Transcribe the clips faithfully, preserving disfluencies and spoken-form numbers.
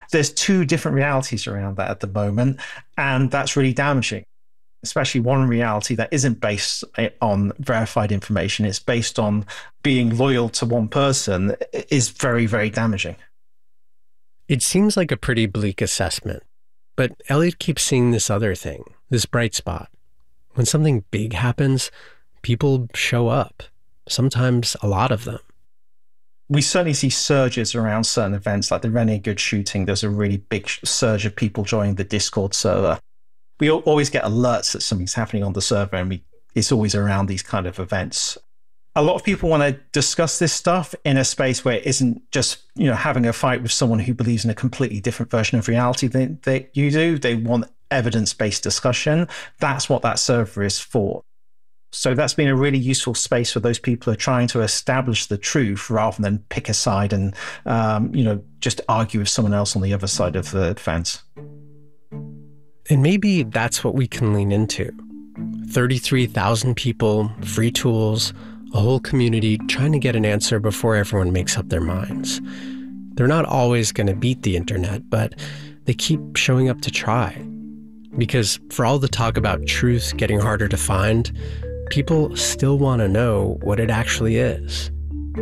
There's two different realities around that at the moment, and that's really damaging. Especially one reality that isn't based on verified information, it's based on being loyal to one person, is very, very damaging. It seems like a pretty bleak assessment, but Elliot keeps seeing this other thing, this bright spot. When something big happens, people show up, sometimes a lot of them. We certainly see surges around certain events, like the Renee Good shooting. There's a really big surge of people joining the Discord server. We always get alerts that something's happening on the server, and we, it's always around these kind of events. A lot of people want to discuss this stuff in a space where it isn't just, you know, having a fight with someone who believes in a completely different version of reality than, than you do. They want evidence-based discussion. That's what that server is for. So that's been a really useful space for those people who are trying to establish the truth rather than pick a side and, um, you know, just argue with someone else on the other side of the fence. And maybe that's what we can lean into. thirty-three thousand people, free tools, a whole community trying to get an answer before everyone makes up their minds. They're not always going to beat the internet, but they keep showing up to try. Because for all the talk about truth getting harder to find, people still want to know what it actually is.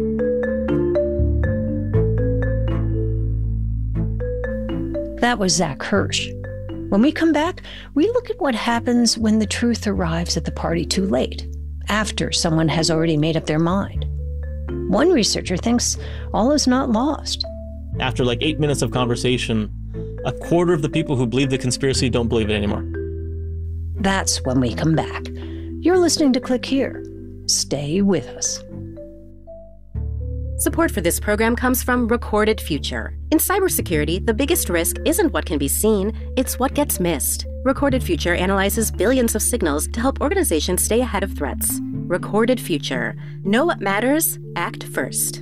That was Zach Hirsch. When we come back, we look at what happens when the truth arrives at the party too late, after someone has already made up their mind. One researcher thinks all is not lost. After like eight minutes of conversation, a quarter of the people who believe the conspiracy don't believe it anymore. That's when we come back. You're listening to Click Here. Stay with us. Support for this program comes from Recorded Future. In cybersecurity, the biggest risk isn't what can be seen, it's what gets missed. Recorded Future analyzes billions of signals to help organizations stay ahead of threats. Recorded Future. Know what matters, act first.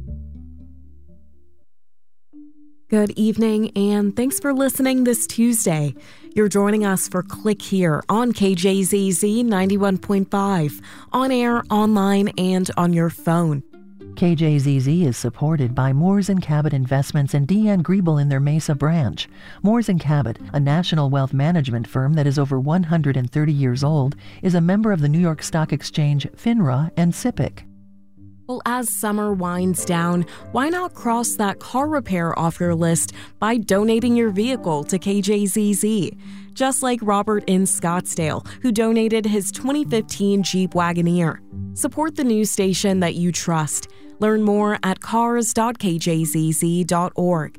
Good evening, and thanks for listening this Tuesday. You're joining us for Click Here on K J Z Z ninety-one point five, on air, online, and on your phone. K J Z Z is supported by Moores and Cabot Investments and Deanne Griebel in their Mesa branch. Moores and Cabot, a national wealth management firm that is over one hundred thirty years old, is a member of the New York Stock Exchange, FINRA, and SIPC. Well, as summer winds down, why not cross that car repair off your list by donating your vehicle to K J Z Z? Just like Robert in Scottsdale, who donated his twenty fifteen Jeep Wagoneer. Support the news station that you trust. Learn more at cars dot k j z z dot org.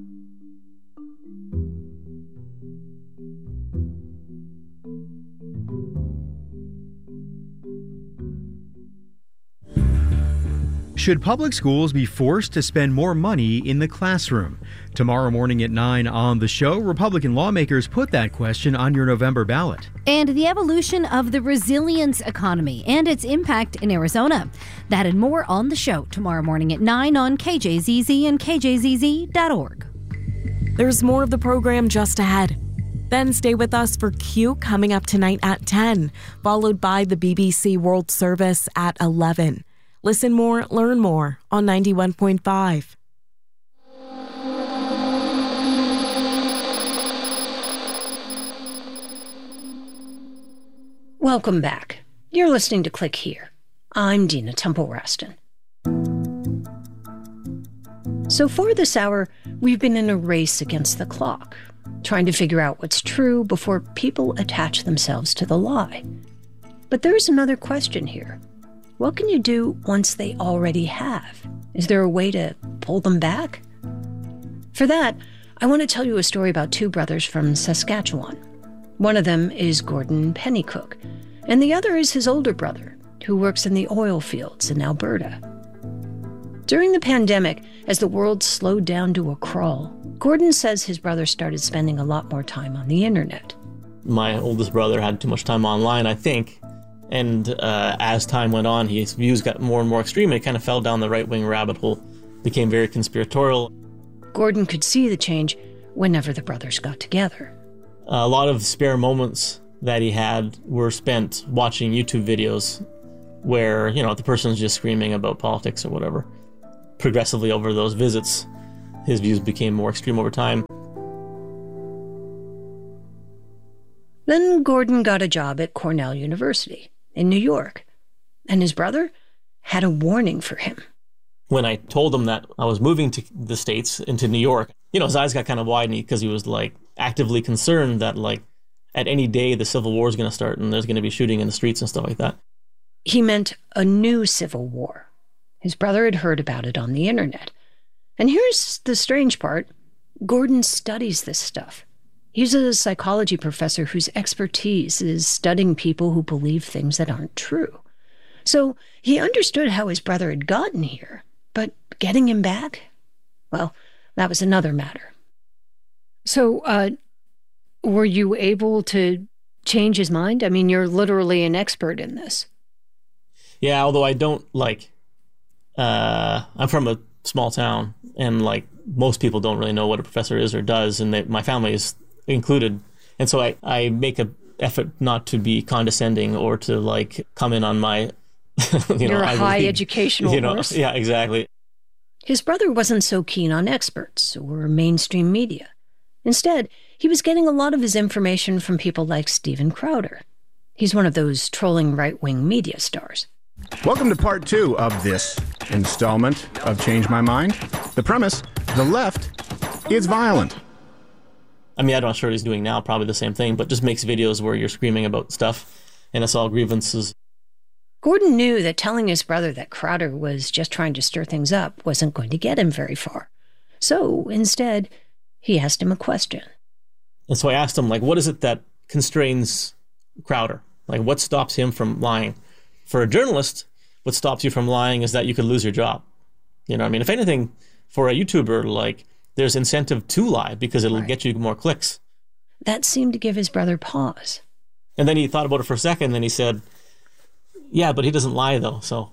Should public schools be forced to spend more money in the classroom? Tomorrow morning at nine on the show, Republican lawmakers put that question on your November ballot. And the evolution of the resilience economy and its impact in Arizona. That and more on the show tomorrow morning at nine on K J Z Z and k j z z dot org. There's more of the program just ahead. Then stay with us for Q coming up tonight at ten, followed by the B B C World Service at eleven. Listen more, learn more on ninety-one point five. Welcome back. You're listening to Click Here. I'm Dina Temple-Raston. So far this hour, we've been in a race against the clock, trying to figure out what's true before people attach themselves to the lie. But there's another question here. What can you do once they already have? Is there a way to pull them back? For that, I want to tell you a story about two brothers from Saskatchewan. One of them is Gordon Pennycook, and the other is his older brother, who works in the oil fields in Alberta. During the pandemic, as the world slowed down to a crawl, Gordon says his brother started spending a lot more time on the internet. My oldest brother had too much time online, I think. And uh, as time went on, his views got more and more extreme. It kind of fell down the right-wing rabbit hole, became very conspiratorial. Gordon could see the change whenever the brothers got together. A lot of spare moments that he had were spent watching YouTube videos where, you know, the person's just screaming about politics or whatever. Progressively over those visits, his views became more extreme over time. Then Gordon got a job at Cornell University in New York, and his brother had a warning for him. When I told him that I was moving to the States, into New York, you know, his eyes got kind of wide because he was like actively concerned that like at any day the Civil War is going to start and there's going to be shooting in the streets and stuff like that. He meant a new civil war. His brother had heard about it on the internet. And here's the strange part. Gordon studies this stuff. He's a psychology professor whose expertise is studying people who believe things that aren't true. So he understood how his brother had gotten here, but getting him back? Well, that was another matter. So, uh, were you able to change his mind? I mean, you're literally an expert in this. Yeah, although I don't, like, uh, I'm from a small town, and, like, most people don't really know what a professor is or does, and they, my family is included. And so I, I make an effort not to be condescending or to, like, come in on my, you You're know, a I high really, educational you know, horse. Yeah, exactly. His brother wasn't so keen on experts or mainstream media. Instead, he was getting a lot of his information from people like Steven Crowder. He's one of those trolling right-wing media stars. Welcome to part two of this installment of Change My Mind. The premise, the left is violent. I mean, I'm not sure what he's doing now, probably the same thing, but just makes videos where you're screaming about stuff and it's all grievances. Gordon knew that telling his brother that Crowder was just trying to stir things up wasn't going to get him very far. So instead, he asked him a question. And so I asked him, like, what is it that constrains Crowder? Like, what stops him from lying? For a journalist, what stops you from lying is that you could lose your job. You know what I mean? If anything, for a YouTuber, like, there's incentive to lie because it'll Right. get you more clicks. That seemed to give his brother pause. And then he thought about it for a second, and then he said, yeah, but he doesn't lie, though, so.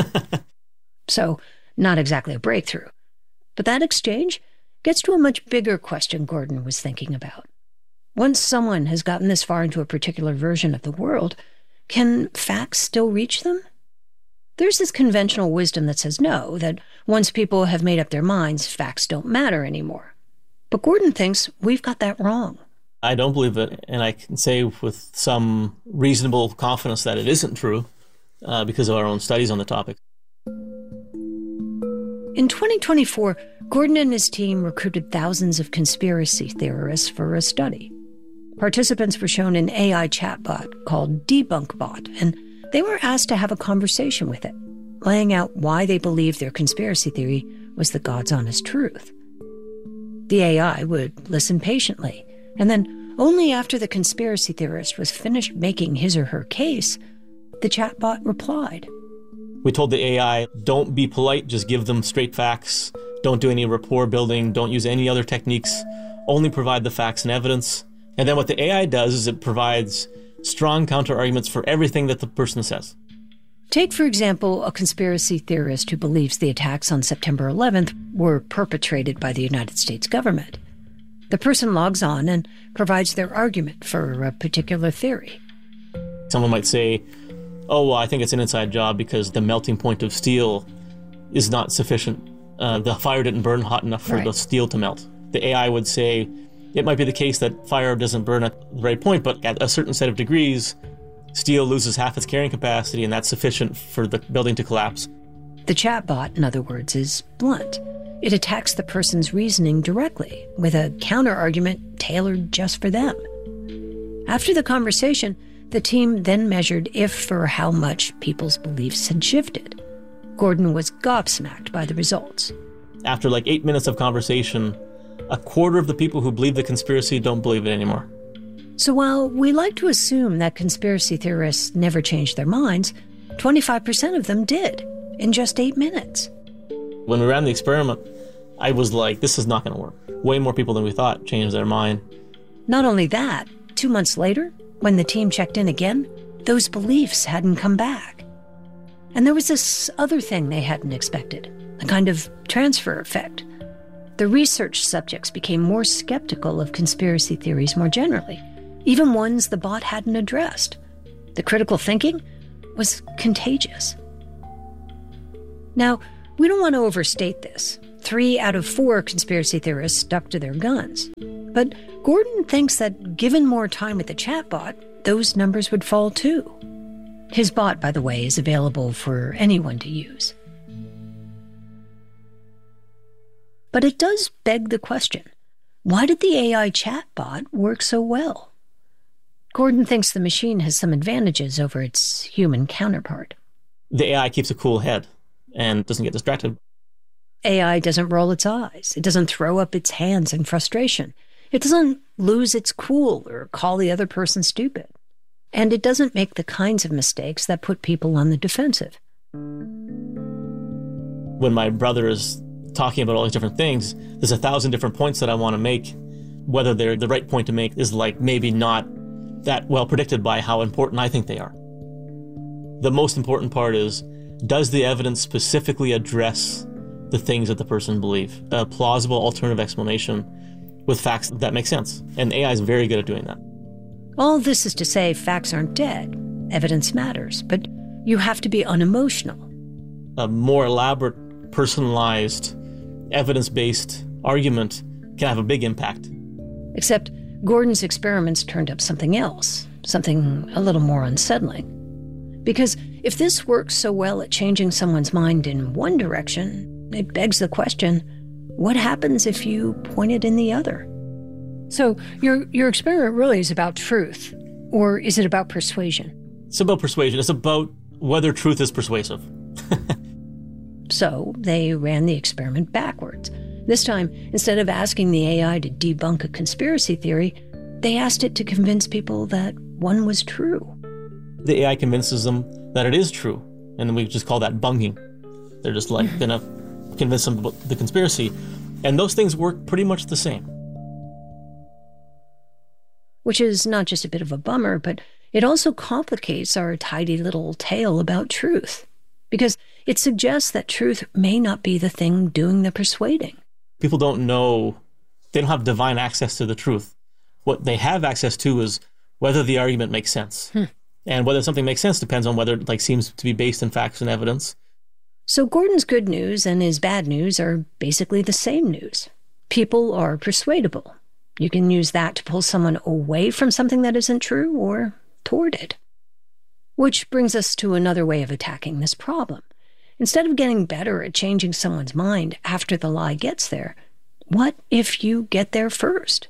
So, not exactly a breakthrough. But that exchange gets to a much bigger question Gordon was thinking about. Once someone has gotten this far into a particular version of the world, can facts still reach them? There's this conventional wisdom that says no, that once people have made up their minds, facts don't matter anymore. But Gordon thinks we've got that wrong. I don't believe it, and I can say with some reasonable confidence that it isn't true uh, because of our own studies on the topic. In twenty twenty-four, Gordon and his team recruited thousands of conspiracy theorists for a study. Participants were shown an A I chatbot called DebunkBot, and they were asked to have a conversation with it, laying out why they believed their conspiracy theory was the God's honest truth. The A I would listen patiently, and then only after the conspiracy theorist was finished making his or her case, the chatbot replied. We told the A I, don't be polite, just give them straight facts. Don't do any rapport building. Don't use any other techniques. Only provide the facts and evidence. And then what the A I does is it provides strong counter-arguments for everything that the person says. Take, for example, a conspiracy theorist who believes the attacks on September eleventh were perpetrated by the United States government. The person logs on and provides their argument for a particular theory. Someone might say, oh, well, I think it's an inside job because the melting point of steel is not sufficient. Uh, the fire didn't burn hot enough for Right. the steel to melt. The A I would say, it might be the case that fire doesn't burn at the right point, but at a certain set of degrees, steel loses half its carrying capacity, and that's sufficient for the building to collapse. The chatbot, in other words, is blunt. It attacks the person's reasoning directly, with a counter-argument tailored just for them. After the conversation, the team then measured if or how much people's beliefs had shifted. Gordon was gobsmacked by the results. After like eight minutes of conversation, a quarter of the people who believe the conspiracy don't believe it anymore. So while we like to assume that conspiracy theorists never change their minds, twenty-five percent of them did, in just eight minutes. When we ran the experiment, I was like, this is not going to work. Way more people than we thought changed their mind. Not only that, two months later, when the team checked in again, those beliefs hadn't come back. And there was this other thing they hadn't expected, a kind of transfer effect. The research subjects became more skeptical of conspiracy theories more generally, even ones the bot hadn't addressed. The critical thinking was contagious. Now, we don't want to overstate this. Three out of four conspiracy theorists stuck to their guns. But Gordon thinks that given more time with the chatbot, those numbers would fall too. His bot, by the way, is available for anyone to use. But it does beg the question, why did the A I chatbot work so well? Gordon thinks the machine has some advantages over its human counterpart. The A I keeps a cool head and doesn't get distracted. A I doesn't roll its eyes. It doesn't throw up its hands in frustration. It doesn't lose its cool or call the other person stupid. And it doesn't make the kinds of mistakes that put people on the defensive. When my brother is talking about all these different things, there's a thousand different points that I want to make. Whether they're the right point to make is like maybe not that well predicted by how important I think they are. The most important part is, does the evidence specifically address the things that the person believes? A plausible alternative explanation with facts that make sense. And A I is very good at doing that. All this is to say facts aren't dead. Evidence matters, but you have to be unemotional. A more elaborate, personalized, evidence-based argument can have a big impact. Except Gordon's experiments turned up something else, something a little more unsettling. Because if this works so well at changing someone's mind in one direction, it begs the question, what happens if you point it in the other? So your your experiment really is about truth, or is it about persuasion? It's about persuasion. It's about whether truth is persuasive. So they ran the experiment backwards. This time, instead of asking the A I to debunk a conspiracy theory, they asked it to convince people that one was true. The A I convinces them that it is true, and then we just call that bunking. They're just like gonna convince them about the conspiracy, and those things work pretty much the same. Which is not just a bit of a bummer, but it also complicates our tidy little tale about truth, because it suggests that truth may not be the thing doing the persuading. People don't know, they don't have divine access to the truth. What they have access to is whether the argument makes sense. Hmm. And whether something makes sense depends on whether it like seems to be based in facts and evidence. So Gordon's good news and his bad news are basically the same news. People are persuadable. You can use that to pull someone away from something that isn't true or toward it. Which brings us to another way of attacking this problem. Instead of getting better at changing someone's mind after the lie gets there, what if you get there first?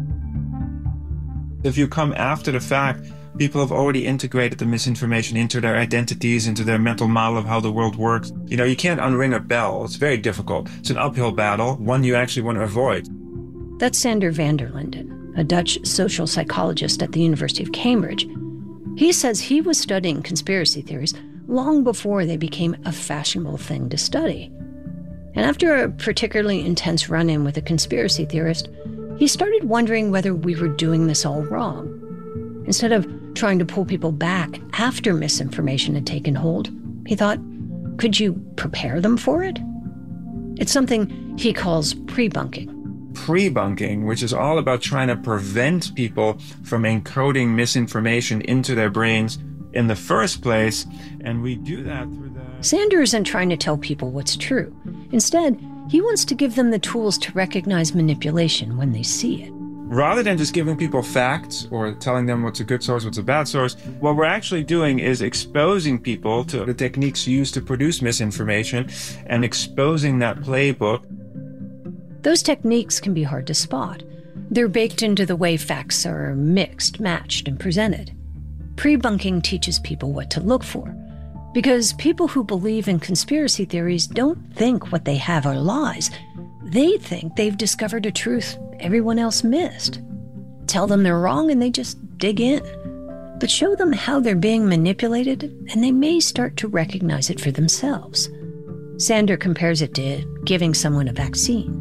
If you come after the fact, people have already integrated the misinformation into their identities, into their mental model of how the world works. You know, you can't unring a bell. It's very difficult. It's an uphill battle, one you actually want to avoid. That's Sander van der Linden, a Dutch social psychologist at the University of Cambridge. He says he was studying conspiracy theories long before they became a fashionable thing to study. And after a particularly intense run-in with a conspiracy theorist, he started wondering whether we were doing this all wrong. Instead of trying to pull people back after misinformation had taken hold, he thought, could you prepare them for it? It's something he calls pre-bunking. Pre-bunking, which is all about trying to prevent people from encoding misinformation into their brains in the first place, and we do that through the... Sander isn't trying to tell people what's true. Instead, he wants to give them the tools to recognize manipulation when they see it. Rather than just giving people facts or telling them what's a good source, what's a bad source, what we're actually doing is exposing people to the techniques used to produce misinformation and exposing that playbook. Those techniques can be hard to spot. They're baked into the way facts are mixed, matched, and presented. Pre-bunking teaches people what to look for, because people who believe in conspiracy theories don't think what they have are lies. They think they've discovered a truth everyone else missed. Tell them they're wrong and they just dig in. But show them how they're being manipulated and they may start to recognize it for themselves. Sander compares it to giving someone a vaccine.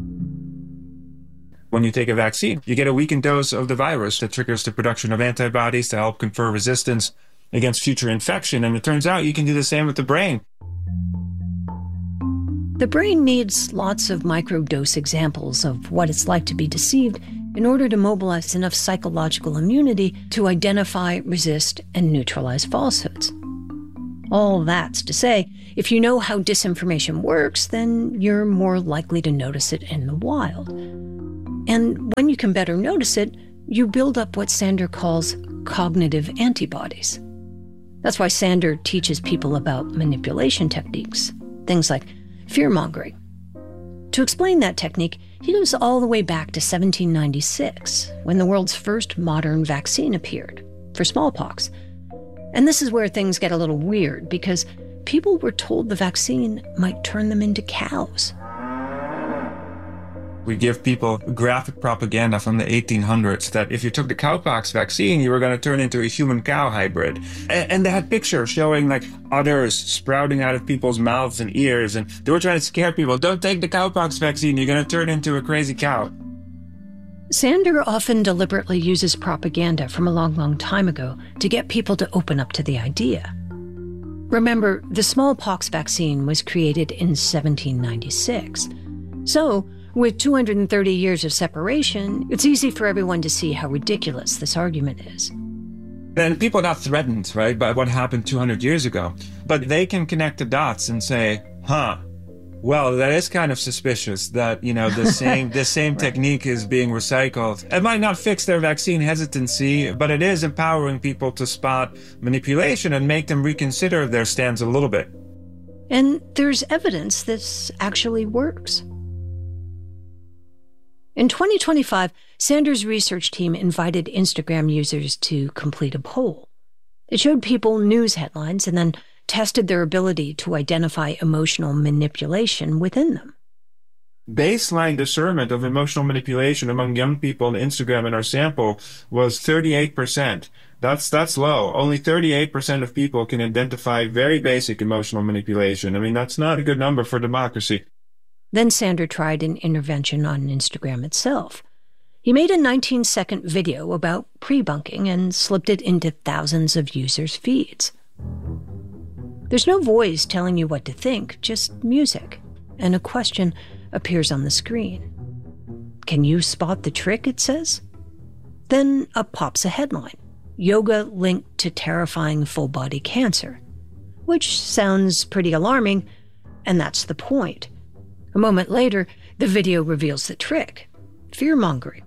When you take a vaccine, you get a weakened dose of the virus that triggers the production of antibodies to help confer resistance against future infection. And it turns out you can do the same with the brain. The brain needs lots of microdose examples of what it's like to be deceived in order to mobilize enough psychological immunity to identify, resist, and neutralize falsehoods. All that's to say, if you know how disinformation works, then you're more likely to notice it in the wild. And when you can better notice it, you build up what Sander calls cognitive antibodies. That's why Sander teaches people about manipulation techniques, things like fear-mongering. To explain that technique, he goes all the way back to seventeen ninety-six, when the world's first modern vaccine appeared for smallpox. And this is where things get a little weird, because people were told the vaccine might turn them into cows. We give people graphic propaganda from the eighteen hundreds that if you took the cowpox vaccine, you were going to turn into a human-cow hybrid. And, and they had pictures showing like udders sprouting out of people's mouths and ears, and they were trying to scare people. Don't take the cowpox vaccine, you're going to turn into a crazy cow. Sander often deliberately uses propaganda from a long, long time ago to get people to open up to the idea. Remember, the smallpox vaccine was created in seventeen ninety-six. So, with two hundred thirty years of separation, it's easy for everyone to see how ridiculous this argument is. And people are not threatened, right, by what happened two hundred years ago. But they can connect the dots and say, huh, well, that is kind of suspicious that, you know, the same the same right. technique is being recycled. It might not fix their vaccine hesitancy, but it is empowering people to spot manipulation and make them reconsider their stance a little bit. And there's evidence this actually works. In twenty twenty-five, Sander's research team invited Instagram users to complete a poll. It showed people news headlines and then tested their ability to identify emotional manipulation within them. Baseline discernment of emotional manipulation among young people on Instagram in our sample was thirty-eight percent. That's that's low. Only thirty-eight percent of people can identify very basic emotional manipulation. I mean, that's not a good number for democracy. Then Sander tried an intervention on Instagram itself. He made a nineteen-second video about pre-bunking and slipped it into thousands of users' feeds. There's no voice telling you what to think, just music, and a question appears on the screen. Can you spot the trick, it says? Then up pops a headline, yoga linked to terrifying full-body cancer, which sounds pretty alarming, and that's the point. A moment later, the video reveals the trick, fear-mongering.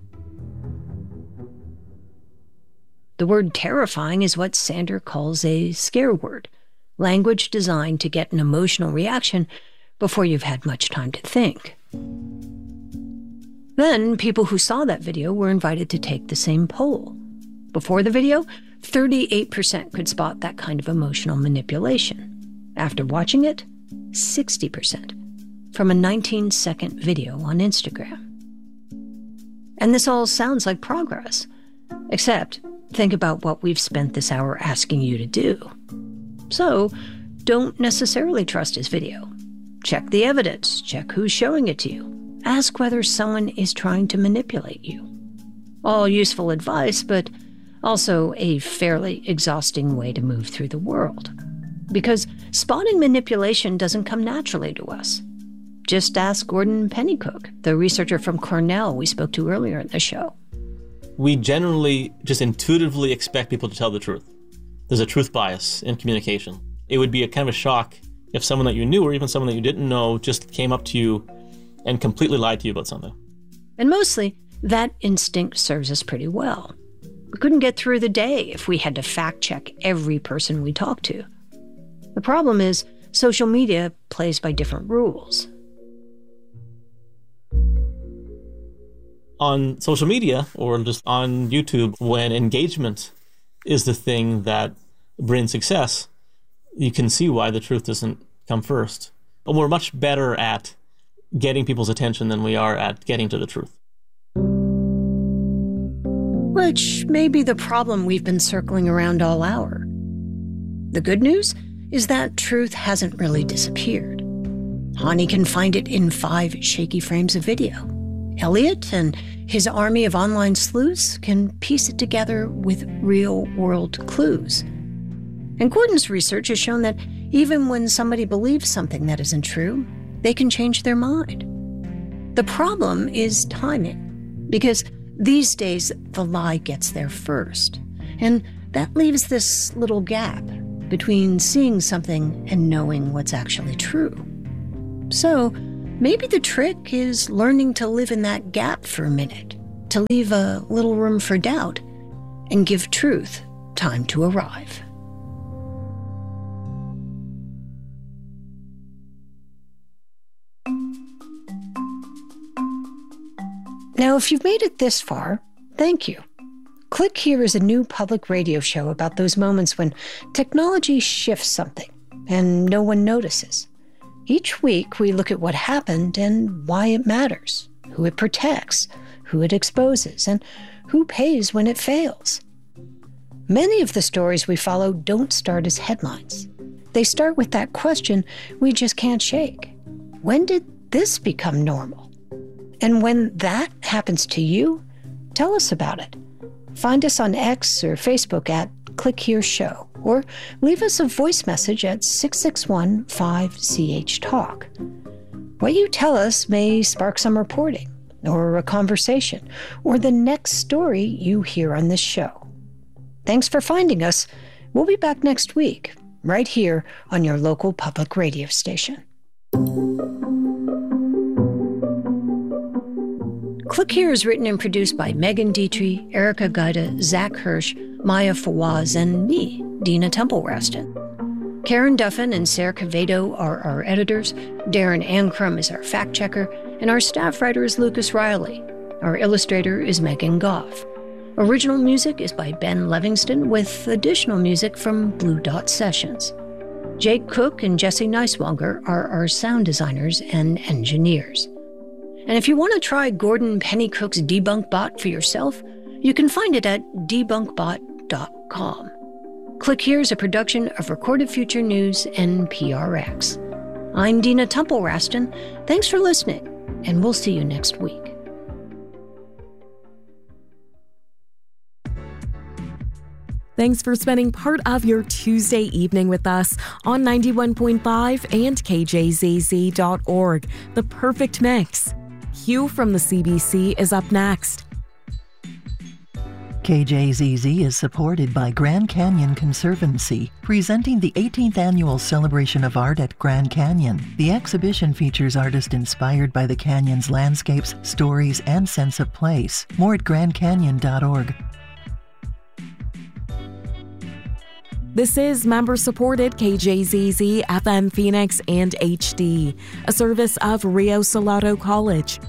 The word terrifying is what Sander calls a scare word, language designed to get an emotional reaction before you've had much time to think. Then, people who saw that video were invited to take the same poll. Before the video, thirty-eight percent could spot that kind of emotional manipulation. After watching it, sixty percent. From a nineteen-second video on Instagram. And this all sounds like progress. Except, think about what we've spent this hour asking you to do. So, don't necessarily trust his video. Check the evidence, check who's showing it to you. Ask whether someone is trying to manipulate you. All useful advice, but also a fairly exhausting way to move through the world. Because spotting manipulation doesn't come naturally to us. Just ask Gordon Pennycook, the researcher from Cornell we spoke to earlier in the show. We generally just intuitively expect people to tell the truth. There's a truth bias in communication. It would be a kind of a shock if someone that you knew or even someone that you didn't know just came up to you and completely lied to you about something. And mostly, that instinct serves us pretty well. We couldn't get through the day if we had to fact-check every person we talk to. The problem is, social media plays by different rules. On social media or just on YouTube, when engagement is the thing that brings success, you can see why the truth doesn't come first. But we're much better at getting people's attention than we are at getting to the truth. Which may be the problem we've been circling around all hour. The good news is that truth hasn't really disappeared. Hani can find it in five shaky frames of video. Elliot and his army of online sleuths can piece it together with real-world clues. And Gordon's research has shown that even when somebody believes something that isn't true, they can change their mind. The problem is timing, because these days the lie gets there first, and that leaves this little gap. between seeing something and knowing what's actually true. So, maybe the trick is learning to live in that gap for a minute, to leave a little room for doubt, and give truth time to arrive. Now, if you've made it this far, thank you. Click Here is a new public radio show about those moments when technology shifts something and no one notices. Each week, we look at what happened and why it matters, who it protects, who it exposes, and who pays when it fails. Many of the stories we follow don't start as headlines. They start with that question we just can't shake. When did this become normal? And when that happens to you, tell us about it. Find us on X or Facebook at Click Here Show, or leave us a voice message at six six one, five C H Talk. What you tell us may spark some reporting, or a conversation, or the next story you hear on this show. Thanks for finding us. We'll be back next week, right here on your local public radio station. Click Here is written and produced by Megan Dietrich, Erica Gaida, Zach Hirsch, Maya Fawaz, and me, Dina Temple-Raston. Karen Duffin and Sarah Cavedo are our editors, Darren Ankrum is our fact-checker, and our staff writer is Lucas Riley. Our illustrator is Megan Goff. Original music is by Ben Livingston, with additional music from Blue Dot Sessions. Jake Cook and Jesse Neiswanger are our sound designers and engineers. And if you want to try Gordon Pennycook's Debunk Bot for yourself, you can find it at debunk bot dot com. Click Here is a production of Recorded Future News and P R X. I'm Dina Temple-Raston. Thanks for listening, and we'll see you next week. Thanks for spending part of your Tuesday evening with us on ninety-one point five and K J Z Z dot org. The Perfect Mix. Hugh from the C B C is up next. K J Z Z is supported by Grand Canyon Conservancy, presenting the eighteenth Annual Celebration of Art at Grand Canyon. The exhibition features artists inspired by the canyon's landscapes, stories, and sense of place. More at grand canyon dot org. This is member-supported K J Z Z F M Phoenix and H D, a service of Rio Salado College.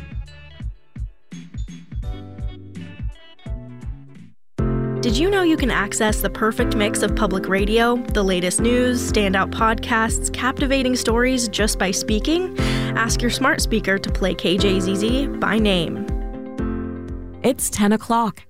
Did you know you can access the perfect mix of public radio, the latest news, standout podcasts, captivating stories just by speaking? Ask your smart speaker to play K J Z Z by name. It's ten o'clock.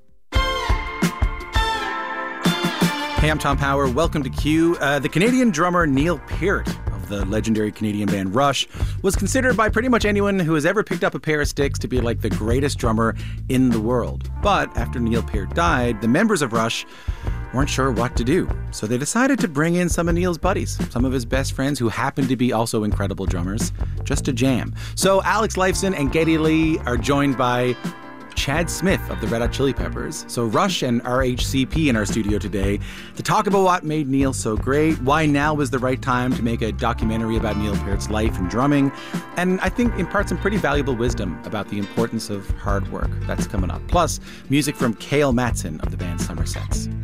Hey, I'm Tom Power. Welcome to Q. Uh, the Canadian drummer Neil Peart of the legendary Canadian band Rush was considered by pretty much anyone who has ever picked up a pair of sticks to be like the greatest drummer in the world. But after Neil Peart died, the members of Rush weren't sure what to do. So they decided to bring in some of Neil's buddies, some of his best friends who happened to be also incredible drummers, just to jam. So Alex Lifeson and Geddy Lee are joined by Chad Smith of the Red Hot Chili Peppers. So Rush and R H C P in our studio today to talk about what made Neil so great, why now was the right time to make a documentary about Neil Peart's life and drumming, and I think impart some pretty valuable wisdom about the importance of hard work. That's coming up. Plus, music from Cale Matson of the band Somersets.